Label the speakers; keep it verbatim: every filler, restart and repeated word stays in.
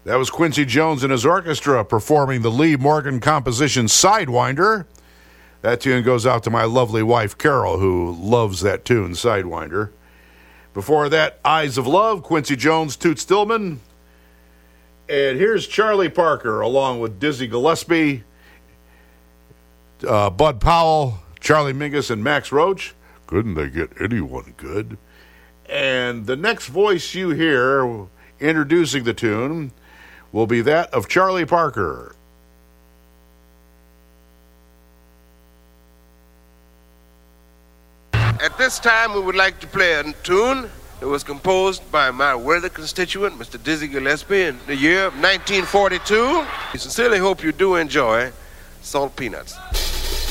Speaker 1: That was Quincy Jones and his orchestra performing the Lee Morgan composition Sidewinder. That tune goes out to my lovely wife, Carol, who loves that tune, Sidewinder. Before that, Eyes of Love, Quincy Jones, Toot Stillman. And here's Charlie Parker, along with Dizzy Gillespie, uh, Bud Powell, Charlie Mingus, and Max Roach. Couldn't they get anyone good? And the next voice you hear introducing the tune will be that of Charlie Parker.
Speaker 2: At this time, we would like to play a tune that was composed by my worthy constituent, Mister Dizzy Gillespie, in the year of nineteen forty-two. We sincerely hope you do enjoy Salt Peanuts.